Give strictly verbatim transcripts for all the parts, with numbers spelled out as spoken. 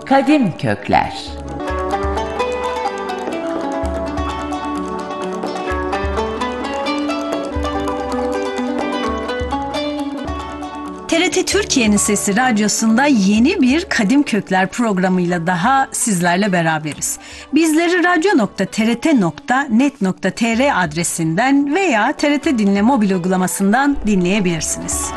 Kadim Kökler. T R T Türkiye'nin Sesi Radyosu'nda yeni bir Kadim Kökler programıyla daha sizlerle beraberiz. Bizleri radyo nokta t r t nokta net nokta t r adresinden veya T R T Dinle mobil uygulamasından dinleyebilirsiniz.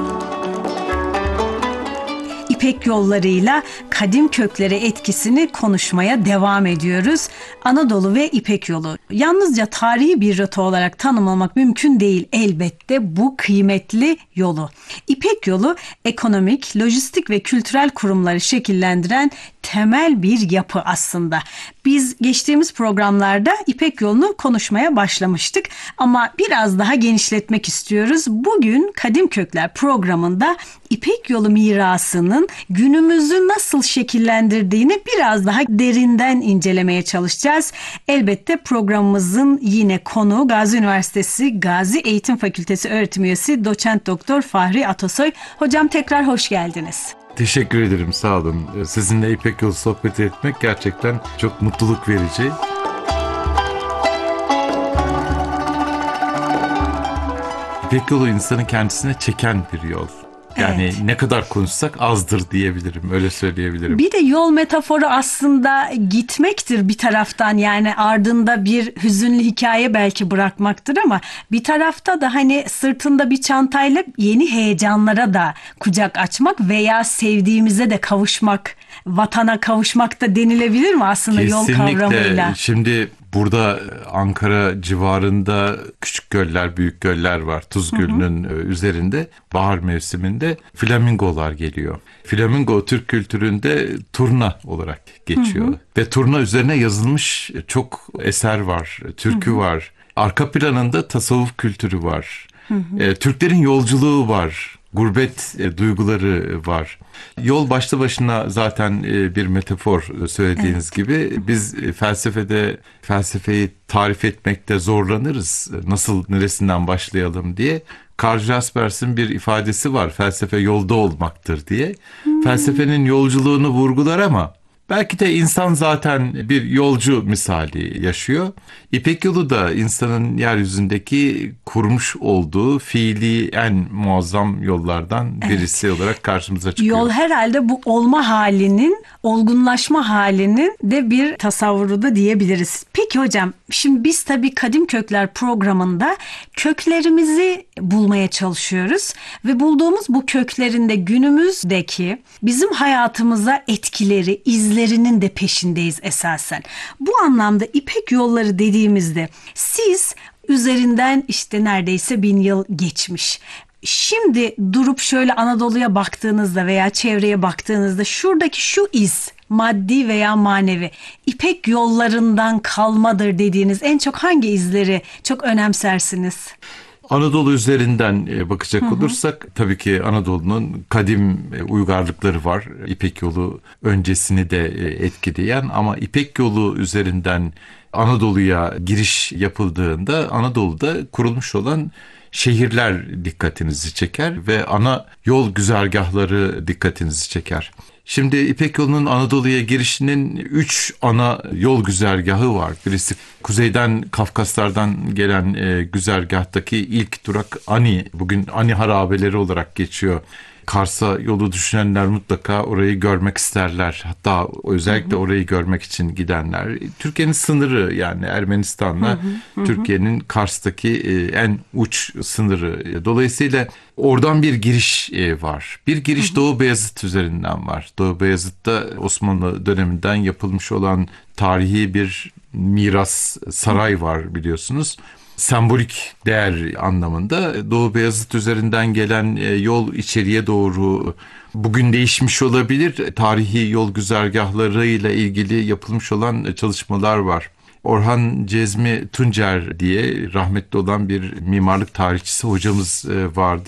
İpek yollarıyla kadim köklere etkisini konuşmaya devam ediyoruz. Anadolu ve İpek yolu. Yalnızca tarihi bir rota olarak tanımlamak mümkün değil elbette bu kıymetli yolu. İpek yolu ekonomik, lojistik ve kültürel kurumları şekillendiren temel bir yapı aslında. Biz geçtiğimiz programlarda İpek yolunu konuşmaya başlamıştık ama biraz daha genişletmek istiyoruz. Bugün Kadim Kökler programında İpek yolu mirasının günümüzü nasıl şekillendirdiğini biraz daha derinden incelemeye çalışacağız. Elbette programımızın yine konuğu Gazi Üniversitesi Gazi Eğitim Fakültesi öğretim üyesi Doçent Doktor Fahri Atasoy. Hocam tekrar hoş geldiniz. Teşekkür ederim, sağ olun. Sizinle İpek yolu sohbeti etmek gerçekten çok mutluluk verici. İpek yolu insanı kendisine çeken bir yol. Yani evet. Ne kadar konuşsak azdır diyebilirim, öyle söyleyebilirim. Bir de yol metaforu aslında gitmektir bir taraftan, yani ardında bir hüzünlü hikaye belki bırakmaktır ama bir tarafta da hani sırtında bir çantayla yeni heyecanlara da kucak açmak veya sevdiğimize de kavuşmak, vatana kavuşmak da denilebilir mi aslında? Kesinlikle. Yol kavramıyla? Şimdi burada Ankara civarında küçük göller, büyük göller var. Tuz Gölü'nün hı hı. üzerinde bahar mevsiminde flamingolar geliyor. Flamingo Türk kültüründe turna olarak geçiyor. Hı hı. Ve turna üzerine yazılmış çok eser var, türkü hı hı. var. Arka planında tasavvuf kültürü var. Hı hı. E, Türklerin yolculuğu var. Gurbet e, duyguları var. Yol başlı başına zaten e, bir metafor söylediğiniz evet. gibi. Biz e, felsefede felsefeyi tarif etmekte zorlanırız. Nasıl, neresinden başlayalım diye. Karl Jaspers'in bir ifadesi var. Felsefe yolda olmaktır diye. Hmm. Felsefenin yolculuğunu vurgular ama belki de insan zaten bir yolcu misali yaşıyor. İpek yolu da insanın yeryüzündeki kurmuş olduğu fiili en muazzam yollardan birisi evet. olarak karşımıza çıkıyor. Yol herhalde bu olma halinin, olgunlaşma halinin de bir tasavvuru da diyebiliriz. Peki hocam, şimdi biz tabii Kadim Kökler programında köklerimizi bulmaya çalışıyoruz ve bulduğumuz bu köklerin de günümüzdeki bizim hayatımıza etkileri, izlerinin de peşindeyiz esasen. Bu anlamda İpek yolları dediğimizde siz üzerinden işte neredeyse bin yıl geçmiş. Şimdi durup şöyle Anadolu'ya baktığınızda veya çevreye baktığınızda şuradaki şu iz, maddi veya manevi, İpek yollarından kalmadır dediğiniz en çok hangi izleri çok önemsersiniz? Anadolu üzerinden bakacak hı hı. olursak tabii ki Anadolu'nun kadim uygarlıkları var. İpek yolu öncesini de etkileyen ama İpek yolu üzerinden Anadolu'ya giriş yapıldığında Anadolu'da kurulmuş olan şehirler dikkatinizi çeker ve ana yol güzergahları dikkatinizi çeker. Şimdi İpek yolunun Anadolu'ya girişinin üç ana yol güzergahı var. Birisi kuzeyden Kafkaslardan gelen e, güzergahtaki ilk durak Ani. Bugün Ani harabeleri olarak geçiyor. Kars'a yolu düşünenler mutlaka orayı görmek isterler. Hatta özellikle hı hı. orayı görmek için gidenler. Türkiye'nin sınırı, yani Ermenistan'la hı hı. Türkiye'nin Kars'taki en uç sınırı. Dolayısıyla oradan bir giriş var. Bir giriş hı hı. Doğu Beyazıt üzerinden var. Doğu Beyazıt'ta Osmanlı döneminden yapılmış olan tarihi bir miras saray var biliyorsunuz. Sembolik değer anlamında Doğu Beyazıt üzerinden gelen yol içeriye doğru bugün değişmiş olabilir. Tarihi yol güzergahlarıyla ilgili yapılmış olan çalışmalar var. Orhan Cezmi Tuncer diye rahmetli olan bir mimarlık tarihçisi hocamız vardı.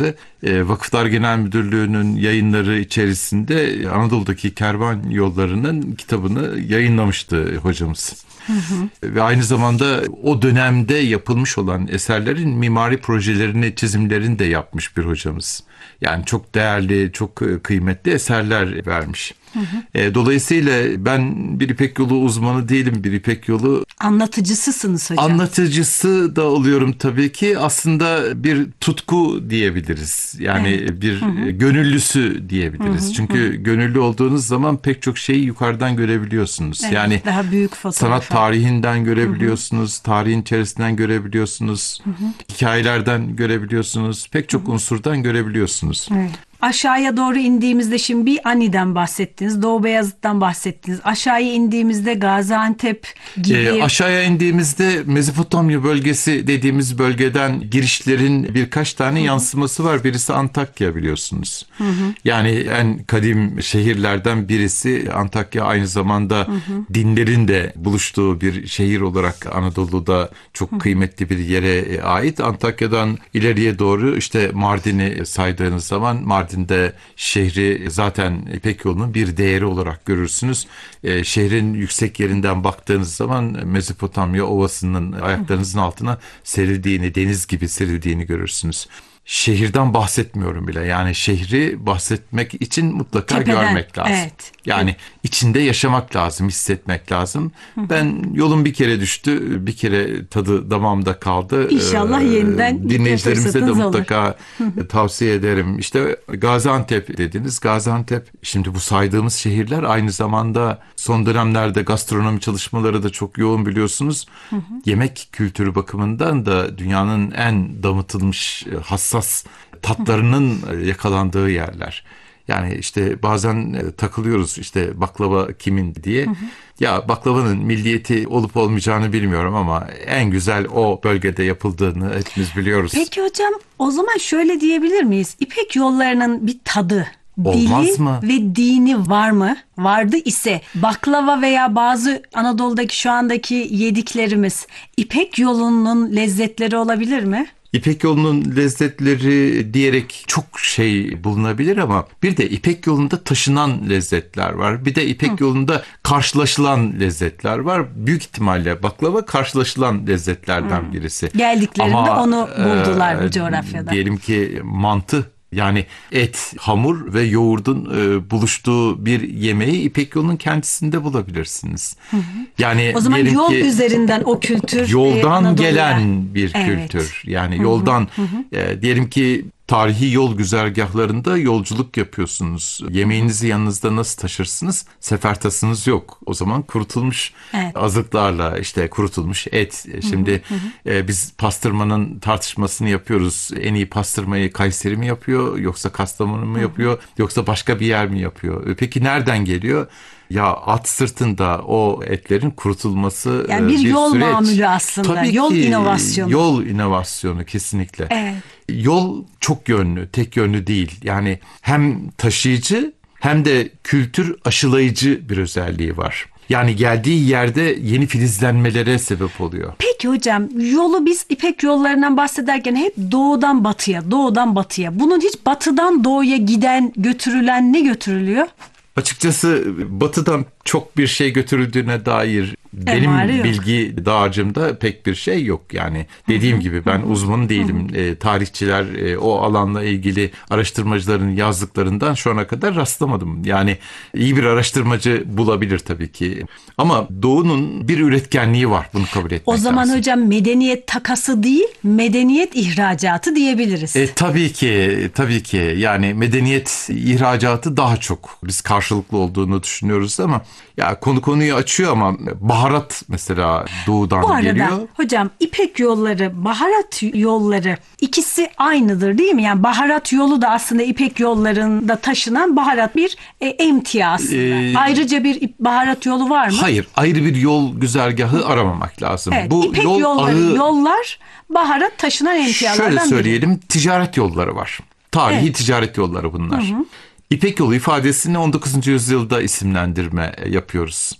e, Vakıflar Genel Müdürlüğü'nün yayınları içerisinde Anadolu'daki kervan yollarının kitabını yayınlamıştı hocamız. Hı hı. Ve aynı zamanda o dönemde yapılmış olan eserlerin mimari projelerini, çizimlerini de yapmış bir hocamız. Yani çok değerli, çok kıymetli eserler vermiş. Hı hı. Dolayısıyla ben bir İpek Yolu uzmanı değilim. Bir İpek Yolu anlatıcısısınız hocam. Anlatıcısı da oluyorum tabii ki. Aslında bir tutku diyebiliriz. Yani evet. bir hı hı. gönüllüsü diyebiliriz. Hı hı. Çünkü hı. gönüllü olduğunuz zaman pek çok şeyi yukarıdan görebiliyorsunuz. Evet, yani daha büyük fotoğraf. Sanat tarihinden görebiliyorsunuz, hı hı. tarihin içerisinden görebiliyorsunuz, hı hı. hikayelerden görebiliyorsunuz, pek çok hı hı. unsurdan görebiliyorsunuz. Evet. Aşağıya doğru indiğimizde şimdi bir Ani'den bahsettiniz, Doğu Beyazıt'tan bahsettiniz. Aşağıya indiğimizde Gaziantep gibi. E, aşağıya indiğimizde Mezopotamya bölgesi dediğimiz bölgeden girişlerin birkaç tane Hı-hı. yansıması var. Birisi Antakya biliyorsunuz. Hı-hı. Yani en kadim şehirlerden birisi Antakya, aynı zamanda Hı-hı. dinlerin de buluştuğu bir şehir olarak Anadolu'da çok Hı-hı. kıymetli bir yere ait. Antakya'dan ileriye doğru işte Mardin'i saydığınız zaman Mardin de şehri zaten İpek Yolu'nun bir değeri olarak görürsünüz. E, şehrin yüksek yerinden baktığınız zaman Mezopotamya Ovası'nın ayaklarınızın altına serildiğini, deniz gibi serildiğini görürsünüz. Şehirden bahsetmiyorum bile. Yani şehri bahsetmek için mutlaka Tepeden, görmek lazım. Evet. Yani evet. içinde yaşamak lazım, hissetmek lazım. Hı-hı. Ben yolum bir kere düştü, bir kere tadı damağımda kaldı. İnşallah ee, yeniden dinleyicilerimize de mutlaka tavsiye ederim. İşte Gaziantep dediniz. Gaziantep, şimdi bu saydığımız şehirler aynı zamanda son dönemlerde gastronomi çalışmaları da çok yoğun biliyorsunuz. Hı-hı. Yemek kültürü bakımından da dünyanın en damıtılmış hassas tatlarının yakalandığı yerler. Yani işte bazen takılıyoruz işte baklava kimin diye. Hı hı. Ya baklavanın milliyeti olup olmayacağını bilmiyorum ama en güzel o bölgede yapıldığını hepimiz biliyoruz. Peki hocam, o zaman şöyle diyebilir miyiz? İpek yollarının bir tadı, Olmaz dili mı? ve dini var mı? Vardı ise baklava veya bazı Anadolu'daki şu andaki yediklerimiz İpek yolunun lezzetleri olabilir mi? İpek yolunun lezzetleri diyerek çok şey bulunabilir ama bir de İpek yolunda taşınan lezzetler var. Bir de İpek Hı. yolunda karşılaşılan lezzetler var. Büyük ihtimalle baklava karşılaşılan lezzetlerden Hı. birisi. Geldiklerinde ama, onu buldular e, bu coğrafyada. Diyelim ki mantı. Yani et, hamur ve yoğurdun e, buluştuğu bir yemeği İpek yolunun kendisinde bulabilirsiniz. Hı hı. Yani o zaman yol ki, üzerinden o kültür yoldan e, gelen bir evet. kültür. Yani hı hı. yoldan hı hı. E, diyelim ki tarihi yol güzergahlarında yolculuk yapıyorsunuz. Yemeğinizi yanınızda nasıl taşırsınız? Sefertasınız yok. O zaman kurutulmuş evet. azıklarla, işte kurutulmuş et. Şimdi hı hı. E, biz pastırmanın tartışmasını yapıyoruz. En iyi pastırmayı Kayseri mi yapıyor? Yoksa Kastamonu mu yapıyor? Hı hı. Yoksa başka bir yer mi yapıyor? Peki nereden geliyor? Ya at sırtında o etlerin kurutulması yani bir, bir yol süreç. mamülü aslında. Tabii yol ki, inovasyonu. Yol inovasyonu kesinlikle. Evet. Yol çok yönlü, tek yönlü değil. Yani hem taşıyıcı hem de kültür aşılayıcı bir özelliği var. Yani geldiği yerde yeni filizlenmelere sebep oluyor. Peki hocam, yolu biz İpek yollarından bahsederken hep doğudan batıya, doğudan batıya. Bunun hiç batıdan doğuya giden, götürülen ne götürülüyor? Açıkçası batıdan çok bir şey götürüldüğüne dair benim bilgi dağarcığımda pek bir şey yok. Yani dediğim gibi ben uzman değilim. E, tarihçiler e, o alanla ilgili araştırmacıların yazdıklarından şu ana kadar rastlamadım. Yani iyi bir araştırmacı bulabilir tabii ki. Ama Doğu'nun bir üretkenliği var. Bunu kabul etmek lazım. O zaman lazım. hocam medeniyet takası değil, medeniyet ihracatı diyebiliriz. E, tabii ki, tabii ki. Yani medeniyet ihracatı daha çok. Biz karşılıklı olduğunu düşünüyoruz ama ya konu konuyu açıyor ama baharat mesela doğudan Bu arada, geliyor. Hocam İpek yolları, baharat yolları ikisi aynıdır değil mi? Yani baharat yolu da aslında İpek yollarında taşınan baharat bir e, emtia aslında. Ee, Ayrıca bir baharat yolu var mı? Hayır, ayrı bir yol güzergahı aramamak lazım. Evet, Bu İpek yol yolları, ağı, yollar baharat taşınan emtialardan biri. Şöyle söyleyelim, biri. ticaret yolları var. Tarihi evet. ticaret yolları bunlar. Hı hı. İpek yolu ifadesini on dokuzuncu yüzyılda isimlendirme yapıyoruz.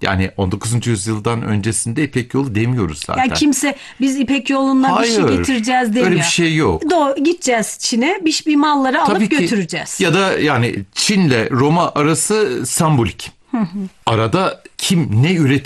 Yani on dokuzuncu yüzyıldan öncesinde İpek Yolu demiyoruz zaten. Yani kimse biz İpek yolundan bir şey Hayır, getireceğiz demiyor. öyle bir şey yok. Doğru, gideceğiz Çin'e bir, bir malları alıp Tabii ki. götüreceğiz. Ya da yani Çin'le Roma arası sembolik. Arada kim ne üretiyor?